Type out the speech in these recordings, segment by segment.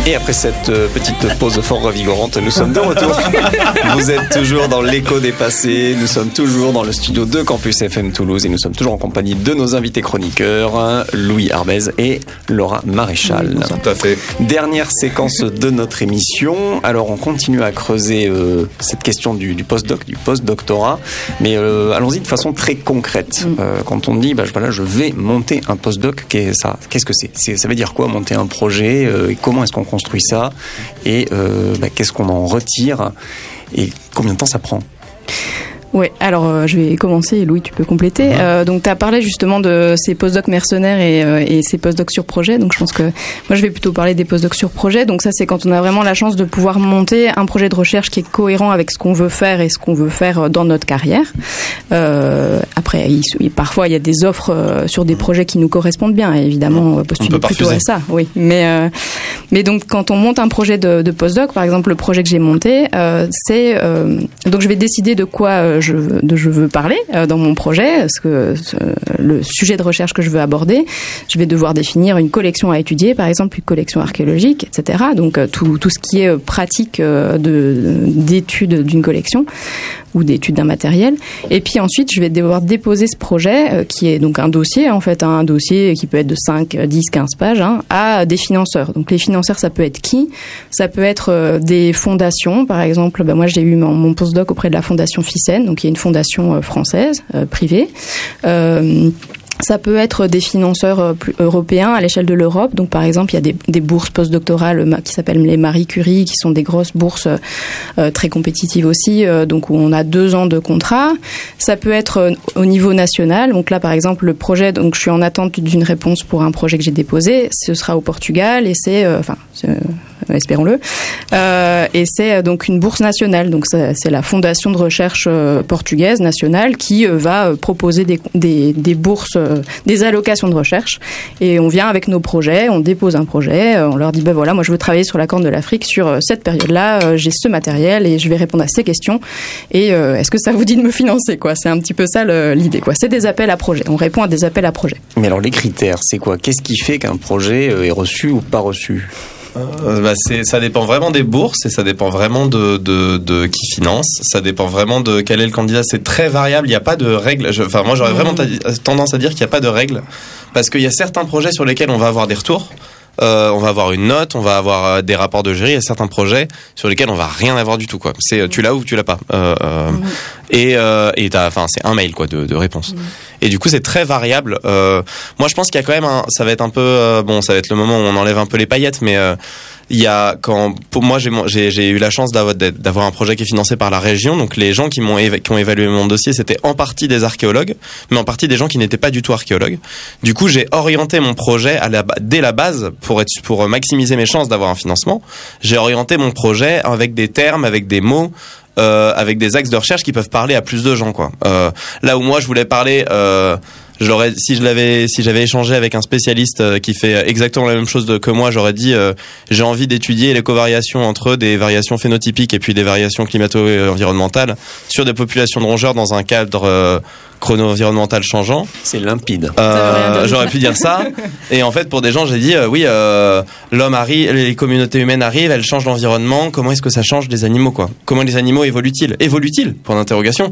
Et après cette petite pause fort revigorante, nous sommes de retour. Vous êtes toujours dans l'écho des passés. Nous sommes toujours dans le studio de Campus FM Toulouse et nous sommes toujours en compagnie de nos invités chroniqueurs, Louis Arbez et Laura Maréchal. Oui, tout à fait. Dernière séquence de notre émission. Alors, on continue à creuser cette question du postdoc, du postdoctorat, mais allons-y de façon très concrète. Quand on dit, voilà, je vais monter un postdoc, qu'est-ce que c'est? Ça veut dire quoi, monter un projet? Comment est-ce qu'on construit ça? Et qu'est-ce qu'on en retire? Et combien de temps ça prend? Ouais, alors je vais commencer et Louis, tu peux compléter. Donc tu as parlé justement de ces postdocs mercenaires et ces postdocs sur projet. Donc je pense que moi je vais plutôt parler des postdocs sur projet. Donc ça c'est quand on a vraiment la chance de pouvoir monter un projet de recherche qui est cohérent avec ce qu'on veut faire et ce qu'on veut faire dans notre carrière. Après, parfois il y a des offres sur des projets qui nous correspondent bien. Et évidemment, on va postuler plutôt à ça. Oui, mais donc quand on monte un projet de postdoc, par exemple le projet que j'ai monté, c'est donc je vais décider de quoi je veux parler dans mon projet, le sujet de recherche que je veux aborder. Je vais devoir définir une collection à étudier, par exemple une collection archéologique, etc. Donc tout ce qui est pratique d'étude d'une collection ou d'étude d'un matériel. Et puis ensuite, je vais devoir déposer ce projet, qui est donc un dossier, en fait, un dossier qui peut être de 5, 10, 15 pages, à des financeurs. Donc les financeurs, ça peut être qui? Ça peut être des fondations. Par exemple, moi j'ai eu mon postdoc auprès de la fondation FICEN, donc il y a une fondation française, privée. Ça peut être des financeurs européens à l'échelle de l'Europe. Donc, par exemple, il y a des bourses postdoctorales qui s'appellent les Marie Curie, qui sont des grosses bourses très compétitives aussi, donc où on a 2 ans de contrat. Ça peut être au niveau national. Donc là, par exemple, le projet, donc je suis en attente d'une réponse pour un projet que j'ai déposé. Ce sera au Portugal et espérons-le. Et c'est donc une bourse nationale. Donc c'est la fondation de recherche portugaise nationale qui va proposer des bourses, des allocations de recherche. Et on vient avec nos projets, on dépose un projet, on leur dit voilà, moi je veux travailler sur la Corne de l'Afrique sur cette période-là, j'ai ce matériel et je vais répondre à ces questions. Et est-ce que ça vous dit de me financer, quoi? C'est un petit peu ça l'idée, quoi. C'est des appels à projets. On répond à des appels à projets. Mais alors les critères, c'est quoi? Qu'est-ce qui fait qu'un projet est reçu ou pas reçu? Ça dépend vraiment des bourses et ça dépend vraiment de qui finance. Ça dépend vraiment de quel est le candidat. C'est très variable. Il n'y a pas de règles. Moi, j'aurais vraiment tendance à dire qu'il n'y a pas de règles parce qu'il y a certains projets sur lesquels on va avoir des retours. On va avoir une note, on va avoir des rapports de jury. Il y a certains projets sur lesquels on va rien avoir du tout, quoi. C'est tu l'as ou tu l'as pas. Et c'est un mail, quoi, de réponse. Et du coup, c'est très variable. Moi, je pense qu'il y a quand même ça va être un peu ça va être le moment où on enlève un peu les paillettes, mais il y a pour moi j'ai eu la chance d'avoir un projet qui est financé par la région. Donc les gens qui ont évalué mon dossier, c'était en partie des archéologues, mais en partie des gens qui n'étaient pas du tout archéologues. Du coup, j'ai orienté mon projet dès la base pour maximiser mes chances d'avoir un financement. J'ai orienté mon projet avec des termes, avec des mots, avec des axes de recherche qui peuvent parler à plus de gens, quoi. Là où moi je voulais parler, si j'avais échangé avec un spécialiste qui fait exactement la même chose que moi, j'aurais dit j'ai envie d'étudier les covariations entre des variations phénotypiques et puis des variations climato-environnementales sur des populations de rongeurs dans un cadre chrono-environnemental changeant. C'est limpide. J'aurais pu dire ça. Et en fait, pour des gens, j'ai dit l'homme arrive, les communautés humaines arrivent, elles changent l'environnement. Comment est-ce que ça change les animaux, quoi? Comment les animaux évoluent-ils? Point d'interrogation.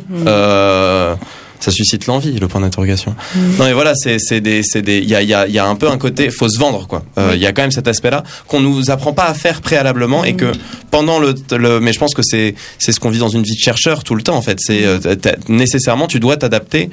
Ça suscite l'envie, le point d'interrogation. Non, mais voilà, il y a un peu un côté, faut se vendre, quoi. Il y a quand même cet aspect-là qu'on nous apprend pas à faire préalablement et que pendant mais je pense que c'est ce qu'on vit dans une vie de chercheur tout le temps, en fait. C'est nécessairement, tu dois t'adapter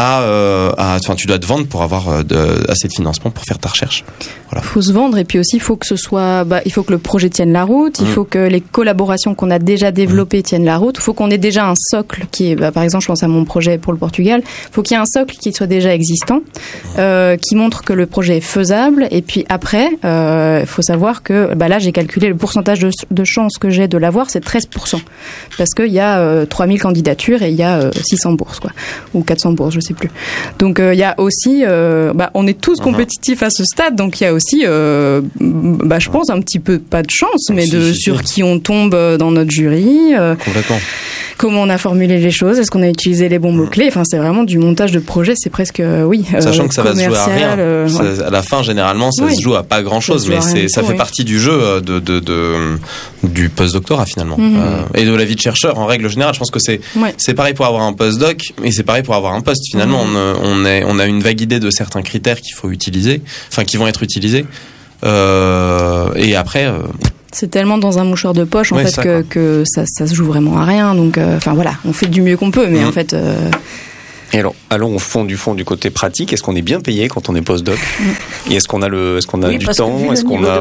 tu dois te vendre pour avoir assez de financement pour faire ta recherche. Voilà. Faut se vendre et puis aussi il faut que il faut que le projet tienne la route, il faut que les collaborations qu'on a déjà développées tiennent la route, il faut qu'on ait déjà un socle qui est, par exemple, je pense à mon projet pour le Portugal. Il faut qu'il y ait un socle qui soit déjà existant, qui montre que le projet est faisable. Et puis après, il faut savoir que là, j'ai calculé le pourcentage de chance que j'ai de l'avoir, c'est 13%. Parce qu'il y a 3000 candidatures et il y a 600 bourses, quoi. Ou 400 bourses, je sais plus. Donc il y a aussi, on est tous compétitifs à ce stade, donc il y a aussi, je pense, un petit peu, pas de chance, mais sur qui on tombe dans notre jury. Complètement. Comment on a formulé les choses, est-ce qu'on a utilisé les bons mots-clés, enfin c'est vraiment du montage de projet, c'est presque sachant que ça va se jouer à rien. À la fin, généralement, ça se joue à pas grand-chose, mais ça fait partie du jeu du post-doctorat finalement, et de la vie de chercheur en règle générale. Je pense que c'est pareil pour avoir un post-doc, et c'est pareil pour avoir un poste. Finalement, on a une vague idée de certains critères qu'il faut utiliser, enfin qui vont être utilisés, et après. C'est tellement dans un mouchoir de poche en fait que ça se joue vraiment à rien. Donc, voilà, on fait du mieux qu'on peut, mais en fait. Et alors, allons au fond du côté pratique. Est-ce qu'on est bien payé quand on est postdoc ? Et est-ce qu'on a du temps ? Est-ce qu'on a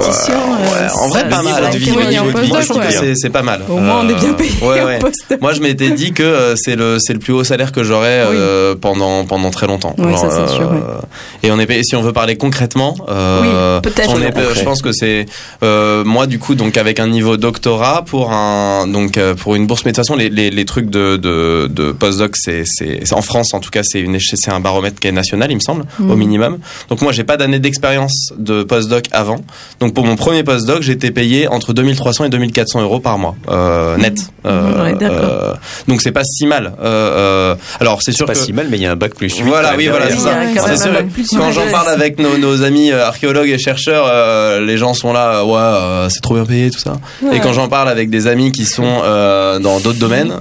en vrai, pas mal. C'est pas mal. Au moins, on est bien payé. Postdoc. Moi, je m'étais dit que c'est le plus haut salaire que j'aurais pendant très longtemps. Oui, ça c'est sûr. Et on est payé. Si on veut parler concrètement, peut-être. Je pense que c'est moi du coup donc avec un niveau doctorat pour une bourse. Mais de toute façon, les trucs de postdoc, c'est en France, en tout cas, c'est un baromètre qui est national, il me semble, au minimum. Donc moi, j'ai pas d'année d'expérience de postdoc avant. Donc pour mon premier postdoc, j'étais payé entre 2300 et 2400 euros par mois, net. Donc c'est pas si mal. Alors c'est sûr que c'est pas si mal, mais il y a un bac plus 8. Voilà, c'est ça. C'est sûr. Quand j'en parle avec nos amis archéologues et chercheurs, les gens sont là, c'est trop bien payé, tout ça. Ouais. Et quand j'en parle avec des amis qui sont dans d'autres domaines,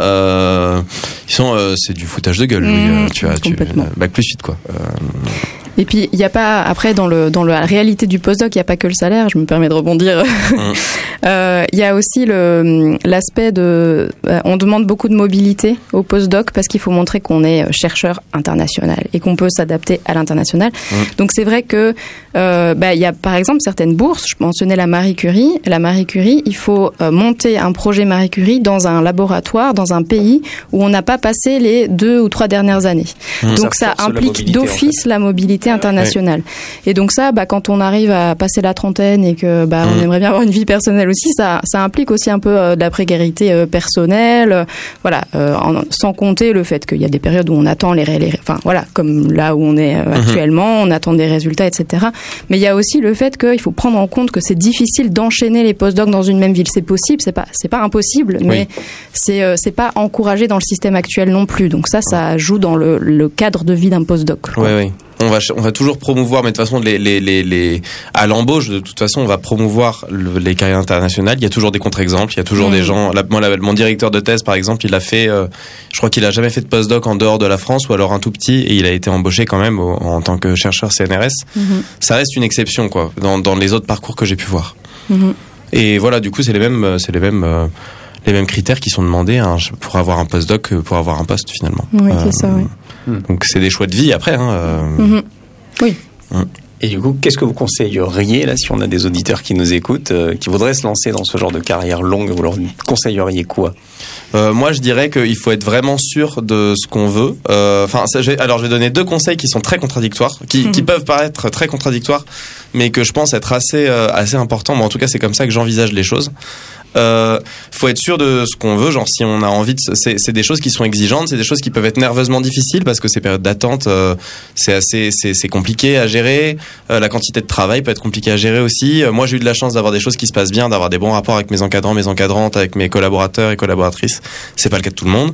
ils sont, c'est du foutage de gueule. Tu bac plus 8 quoi. Et puis il y a pas après dans la réalité du postdoc, il y a pas que le salaire. Je me permets de rebondir. Il y a aussi l'aspect de on demande beaucoup de mobilité au postdoc parce qu'il faut montrer qu'on est chercheur international et qu'on peut s'adapter à l'international. Donc c'est vrai que il y a par exemple certaines bourses. Je mentionnais la Marie Curie. La Marie Curie, il faut monter un projet Marie Curie dans un laboratoire dans un pays où on n'a pas passé les 2 ou 3 dernières années. Donc ça implique d'office la mobilité internationale. Et donc ça, quand on arrive à passer la trentaine et que on aimerait bien avoir une vie personnelle aussi, ça implique aussi un peu de la précarité personnelle, sans compter le fait qu'il y a des périodes où on attend comme là où on est actuellement, on attend des résultats, etc. Mais il y a aussi le fait qu'il faut prendre en compte que c'est difficile d'enchaîner les postdocs dans une même ville. C'est possible, c'est pas impossible, mais c'est pas encouragé dans le système actuel non plus. Donc ça joue dans le cadre de vie d'un postdoc. Oui. On va toujours promouvoir, mais de toute façon, à l'embauche, de toute façon, on va promouvoir les carrières internationales. Il y a toujours des contre-exemples, il y a toujours des gens. Mon directeur de thèse, par exemple, il a fait, je crois qu'il a jamais fait de postdoc en dehors de la France, ou alors un tout petit, et il a été embauché quand même en tant que chercheur CNRS. Ça reste une exception, quoi, dans les autres parcours que j'ai pu voir. Et voilà, du coup, c'est les mêmes critères qui sont demandés pour avoir un postdoc que pour avoir un poste finalement. Oui, c'est ça, oui. Donc c'est des choix de vie après. Oui. Et du coup, qu'est-ce que vous conseilleriez, là, si on a des auditeurs qui nous écoutent, qui voudraient se lancer dans ce genre de carrière longue, vous leur conseilleriez quoi ? Moi, je dirais qu'il faut être vraiment sûr de ce qu'on veut. Je vais donner 2 conseils qui sont très contradictoires, qui peuvent paraître très contradictoires, mais que je pense être assez importants. Moi, en tout cas, c'est comme ça que j'envisage les choses. Faut être sûr de ce qu'on veut, genre si on a envie c'est des choses qui sont exigeantes, c'est des choses qui peuvent être nerveusement difficiles parce que ces périodes d'attente c'est compliqué à gérer, la quantité de travail peut être compliquée à gérer aussi. Moi j'ai eu de la chance d'avoir des choses qui se passent bien, d'avoir des bons rapports avec mes encadrants, mes encadrantes, avec mes collaborateurs et collaboratrices. C'est pas le cas de tout le monde.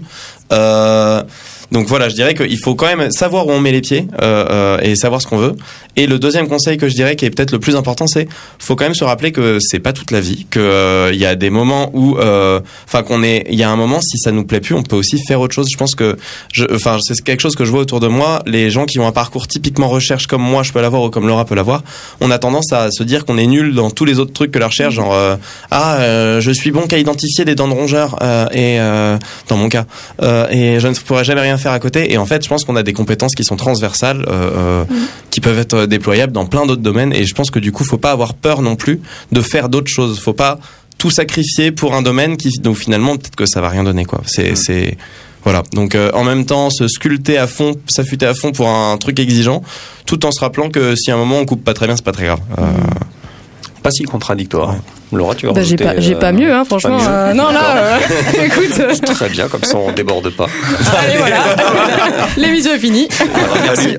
Donc voilà, je dirais qu'il faut quand même savoir où on met les pieds et savoir ce qu'on veut. Et le deuxième conseil que je dirais, qui est peut-être le plus important, c'est faut quand même se rappeler que c'est pas toute la vie, que il y a des moments où, il y a un moment si ça nous plaît plus, on peut aussi faire autre chose. Je pense que, c'est quelque chose que je vois autour de moi. Les gens qui ont un parcours typiquement recherche comme moi, je peux l'avoir ou comme Laura peut l'avoir, on a tendance à se dire qu'on est nul dans tous les autres trucs que la recherche, genre je suis bon qu'à identifier des dents de rongeurs et dans mon cas et je ne pourrais jamais rien faire à côté. Et en fait, je pense qu'on a des compétences qui sont transversales, qui peuvent être déployables dans plein d'autres domaines. Et je pense que du coup, faut pas avoir peur non plus de faire d'autres choses. Faut pas tout sacrifier pour un domaine donc finalement peut-être que ça va rien donner, quoi. C'est voilà. Donc en même temps, se sculpter à fond, s'affûter à fond pour un truc exigeant, tout en se rappelant que si à un moment on coupe pas très bien, c'est pas très grave. Pas si contradictoire. Laura, tu vas J'ai pas mieux, hein, franchement. Non, là, écoute. Très bien, comme ça on déborde pas. Allez, voilà. L'émission est finie. Merci.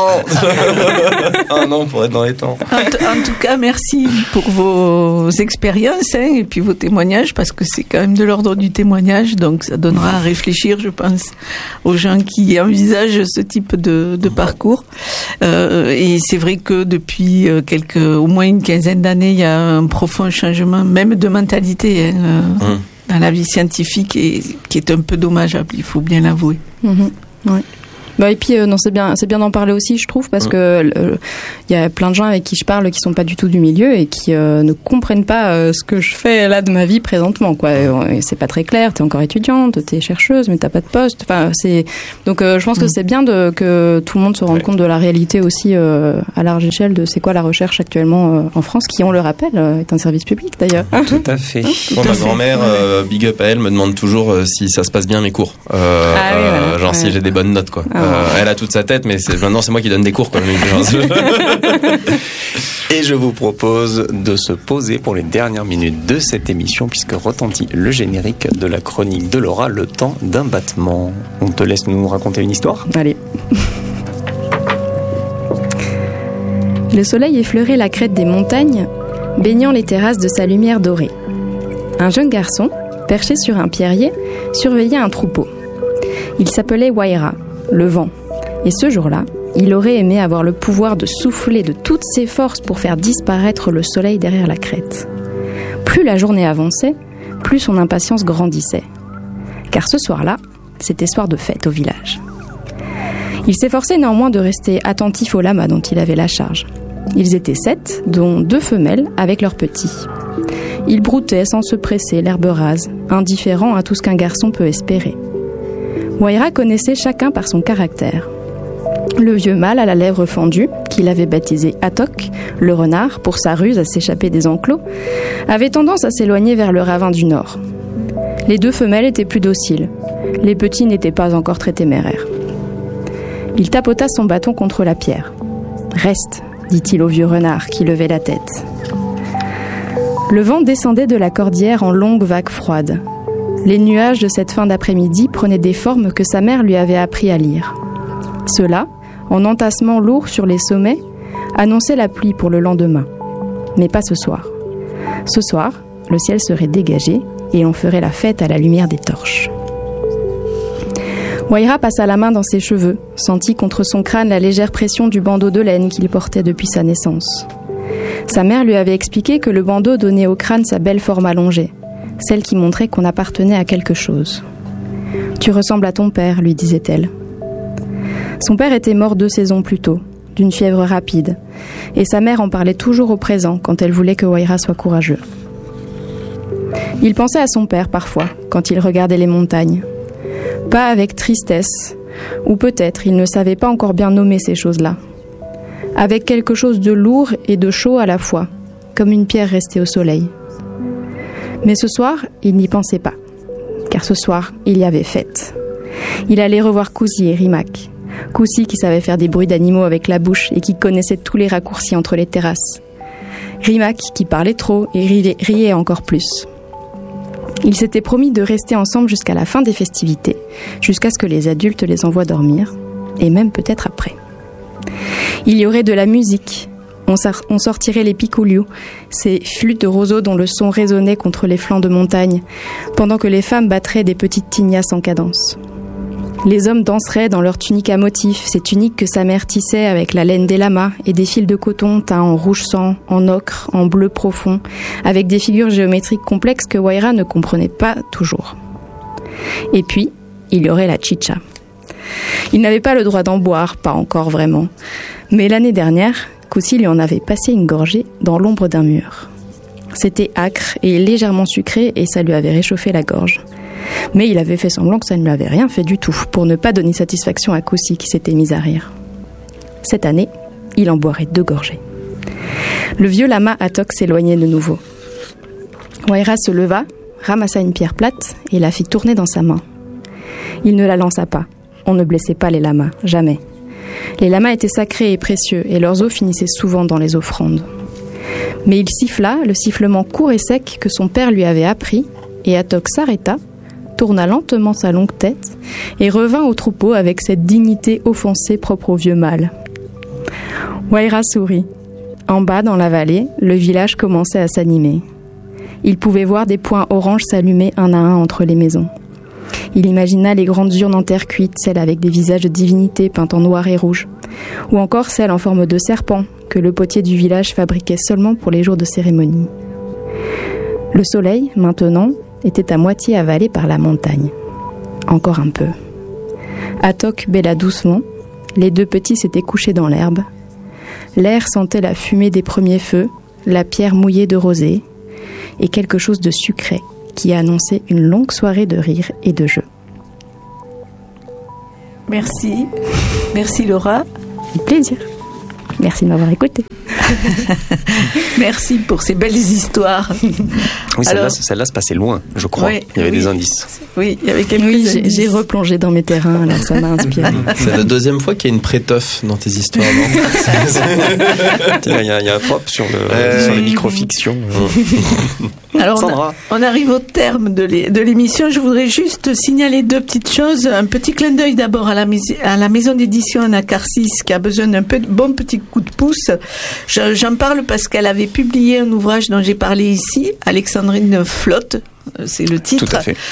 Un an pour être dans les temps. En tout cas, merci pour vos expériences et puis vos témoignages, parce que c'est quand même de l'ordre du témoignage, donc ça donnera à réfléchir, je pense, aux gens qui envisagent ce type de parcours. Et c'est vrai que depuis au moins une quinzaine d'années, il y a un profond changement, même de mentalité, dans la vie scientifique, et qui est un peu dommageable, il faut bien l'avouer. Ouais. Bah et puis non, c'est bien d'en parler aussi, je trouve, parce que il y a plein de gens avec qui je parle qui sont pas du tout du milieu et qui ne comprennent pas ce que je fais là de ma vie présentement, quoi. Et c'est pas très clair. T'es encore étudiante, t'es chercheuse, mais t'as pas de poste. Enfin, donc je pense que c'est bien que tout le monde se rende compte de la réalité aussi à large échelle de c'est quoi la recherche actuellement en France, qui, on le rappelle, est un service public d'ailleurs. Tout à fait. Ma grand-mère, big up à elle, me demande toujours si ça se passe bien mes cours. Si j'ai des bonnes notes, quoi. Elle a toute sa tête, mais maintenant c'est moi qui donne des cours, quoi. Et je vous propose de se poser pour les dernières minutes de cette émission, puisque retentit le générique de la chronique de Laura, Le temps d'un battement. On te laisse nous raconter une histoire ? Allez. Le soleil effleurait la crête des montagnes, baignant les terrasses de sa lumière dorée. Un jeune garçon, perché sur un pierrier, surveillait un troupeau. Il s'appelait Waira, le vent. Et ce jour-là, il aurait aimé avoir le pouvoir de souffler de toutes ses forces pour faire disparaître le soleil derrière la crête. Plus la journée avançait, plus son impatience grandissait. Car ce soir-là, c'était soir de fête au village. Il s'efforçait néanmoins de rester attentif aux lamas dont il avait la charge. Ils étaient 7, dont 2 femelles avec leurs petits. Ils broutaient sans se presser l'herbe rase, indifférents à tout ce qu'un garçon peut espérer. Waira connaissait chacun par son caractère. Le vieux mâle à la lèvre fendue, qu'il avait baptisé Atok, le renard, pour sa ruse à s'échapper des enclos, avait tendance à s'éloigner vers le ravin du nord. Les 2 femelles étaient plus dociles. Les petits n'étaient pas encore très téméraires. Il tapota son bâton contre la pierre. « Reste », dit-il au vieux renard qui levait la tête. Le vent descendait de la cordillère en longues vagues froides. Les nuages de cette fin d'après-midi prenaient des formes que sa mère lui avait appris à lire. Cela, en entassement lourd sur les sommets, annonçait la pluie pour le lendemain. Mais pas ce soir. Ce soir, le ciel serait dégagé et on ferait la fête à la lumière des torches. Waira passa la main dans ses cheveux, sentit contre son crâne la légère pression du bandeau de laine qu'il portait depuis sa naissance. Sa mère lui avait expliqué que le bandeau donnait au crâne sa belle forme allongée, celle qui montrait qu'on appartenait à quelque chose. « Tu ressembles à ton père », lui disait-elle. Son père était mort 2 saisons plus tôt, d'une fièvre rapide, et sa mère en parlait toujours au présent quand elle voulait que Waira soit courageux. Il pensait à son père parfois, quand il regardait les montagnes. Pas avec tristesse, ou peut-être il ne savait pas encore bien nommer ces choses-là. Avec quelque chose de lourd et de chaud à la fois, comme une pierre restée au soleil. Mais ce soir, il n'y pensait pas, car ce soir, il y avait fête. Il allait revoir Koussi et Rimac. Koussi qui savait faire des bruits d'animaux avec la bouche et qui connaissait tous les raccourcis entre les terrasses. Rimac qui parlait trop et riait encore plus. Ils s'étaient promis de rester ensemble jusqu'à la fin des festivités, jusqu'à ce que les adultes les envoient dormir, et même peut-être après. Il y aurait de la musique. On sortirait les pikouliou, ces flûtes de roseaux dont le son résonnait contre les flancs de montagne, pendant que les femmes battraient des petites tignasses en cadence. Les hommes danseraient dans leurs tuniques à motifs, ces tuniques que sa mère tissait avec la laine des lamas et des fils de coton teints en rouge sang, en ocre, en bleu profond, avec des figures géométriques complexes que Waira ne comprenait pas toujours. Et puis, il y aurait la chicha. Il n'avait pas le droit d'en boire, pas encore vraiment. Mais l'année dernière, Koussi lui en avait passé une gorgée dans l'ombre d'un mur. C'était âcre et légèrement sucré et ça lui avait réchauffé la gorge. Mais il avait fait semblant que ça ne lui avait rien fait du tout, pour ne pas donner satisfaction à Koussi qui s'était mise à rire. Cette année, il en boirait 2 gorgées. Le vieux lama Atok s'éloignait de nouveau. Waira se leva, ramassa une pierre plate et la fit tourner dans sa main. Il ne la lança pas. On ne blessait pas les lamas, jamais. Les lamas étaient sacrés et précieux et leurs os finissaient souvent dans les offrandes. Mais il siffla, le sifflement court et sec que son père lui avait appris, et Atok s'arrêta, tourna lentement sa longue tête et revint au troupeau avec cette dignité offensée propre au vieux mâle. Waira sourit. En bas, dans la vallée, le village commençait à s'animer. Il pouvait voir des points oranges s'allumer un à un entre les maisons. Il imagina les grandes urnes en terre cuite, celles avec des visages de divinités peints en noir et rouge, ou encore celles en forme de serpent que le potier du village fabriquait seulement pour les jours de cérémonie. Le soleil, maintenant, était à moitié avalé par la montagne. Encore un peu. Atok bêla doucement. Les deux petits s'étaient couchés dans l'herbe. L'air sentait la fumée des premiers feux, la pierre mouillée de rosée, et quelque chose de sucré qui annonçait une longue soirée de rire et de jeu. Merci. Merci Laura. Avec plaisir. Merci de m'avoir écouté. Merci pour ces belles histoires. Oui, celle-là se passait loin, je crois. Oui, il y avait des indices. Oui, il y avait quelques indices. J'ai replongé dans mes terrains, alors ça m'a inspiré. C'est la deuxième fois qu'il y a une préteuf dans tes histoires, non? Il y a un propre sur les microfictions. Alors, Sandra. On arrive au terme de l'émission. Je voudrais juste signaler deux petites choses. Un petit clin d'œil d'abord à la maison d'édition Anacarsis qui a besoin d'un bon petit coup de pouce. J'en parle parce qu'elle avait publié un ouvrage dont j'ai parlé ici, Alexandrine Flotte. C'est le titre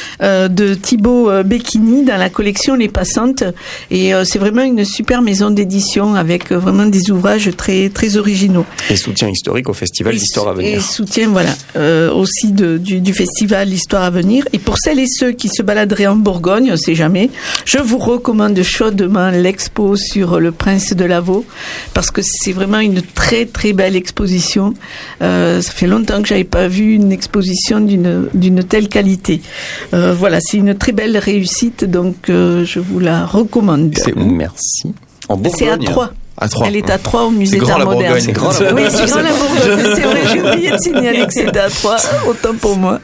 de Thibaut Becchini dans la collection Les Passantes, et c'est vraiment une super maison d'édition avec vraiment des ouvrages très très originaux. Et soutien historique au festival d'Histoire à venir. Et soutien aussi du festival L'Histoire à venir. Et pour celles et ceux qui se baladeraient en Bourgogne, on sait jamais, je vous recommande chaudement l'expo sur le Prince de Lavaux parce que c'est vraiment une très très belle exposition. Ça fait longtemps que j'avais pas vu une exposition d'une telle qualité. Voilà, c'est une très belle réussite, donc je vous la recommande. C'est où? Merci. En Bourgogne. C'est à Troyes. À Troyes. Elle est à Troyes au musée d'art moderne. C'est grand la Oui, c'est grand la Bourgogne. C'est vrai, j'ai oublié de signaler que c'était à Troyes. Autant pour moi.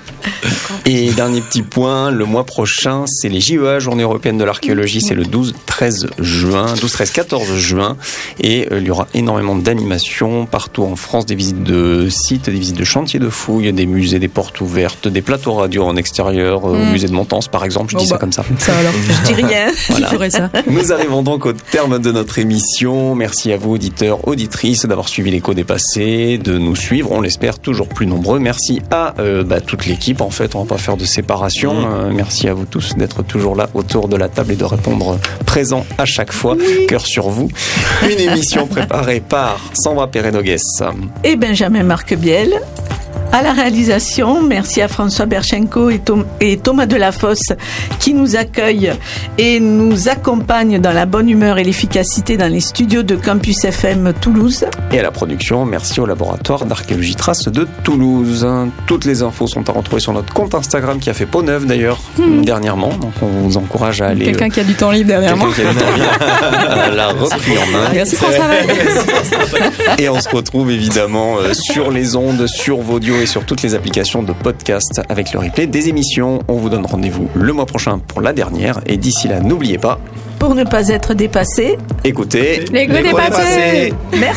Et dernier petit point, le mois prochain, c'est les JEA, Journée européenne de l'archéologie, c'est le 12-13 juin, 12-13-14 juin, et il y aura énormément d'animations partout en France, des visites de sites, des visites de chantiers de fouilles, des musées, des portes ouvertes, des plateaux radio en extérieur, au musée de Montance par exemple, je dis ça comme ça. Ça alors, je dis rien. Voilà. Qui ferait ça? Nous arrivons donc au terme de notre émission. Merci à vous, auditeurs, auditrices, d'avoir suivi l'écho des passés, de nous suivre, on l'espère, toujours plus nombreux. Merci à toute l'équipe, en fait, on va pas faire de séparation. Merci à vous tous d'être toujours là autour de la table et de répondre présent à chaque fois. Oui. Cœur sur vous. Une émission préparée par Sandra Perret-Nogues et Benjamin Marquebiel. À la réalisation, merci à François Berchenko et Thomas Delafosse qui nous accueillent et nous accompagnent dans la bonne humeur et l'efficacité dans les studios de Campus FM Toulouse. Et à la production, merci au laboratoire d'archéologie trace de Toulouse. Toutes les infos sont à retrouver sur notre compte Instagram qui a fait peau neuve d'ailleurs dernièrement. Donc on vous encourage à aller... Quelqu'un qui a du temps libre dernièrement. La repris en main. Merci pour ça. Et on se retrouve évidemment sur les ondes, sur Vodio et sur toutes les applications de podcast avec le replay des émissions. On vous donne rendez-vous le mois prochain pour la dernière. Et d'ici là, n'oubliez pas... Pour ne pas être dépassé... Écoutez... Les gros dépassés. Merci.